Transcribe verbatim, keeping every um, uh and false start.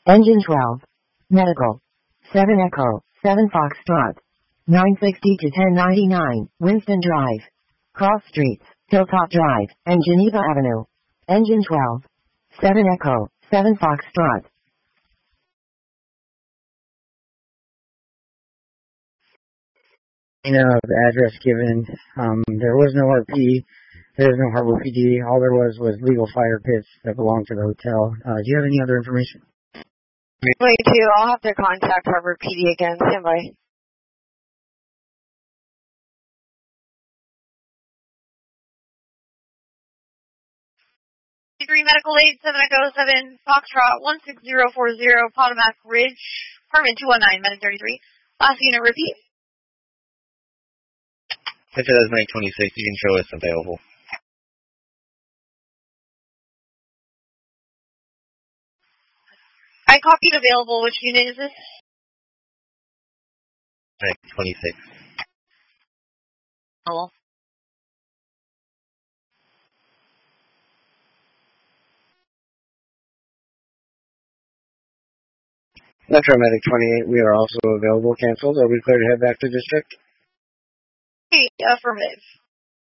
Engine twelve. Medical. seven Echo, seven Foxtrot. nine sixty to ten ninety-nine, Winston Drive. Cross Streets, Hilltop Drive, and Geneva Avenue. Engine twelve. seven Echo, seven Foxtrot. You know, the address given, um, there was no R P, there was no Harbor P D, all there was was legal fire pits that belonged to the hotel. Uh, do you have any other information? Wait, too, I'll have to contact Harbor P D again. Stand by. Degree Medical Aid, seven Echo seven, Foxtrot, one six zero four zero, Potomac Ridge, Apartment two one nine, Medic thirty-three. Last unit, repeat. If it is May twenty-sixth, you can show us available. I copied available. Which unit is this? May twenty-sixth. Oh. Metro Medic twenty-eight, we are also available. Canceled. Are we clear to head back to district? Hey, affirmative.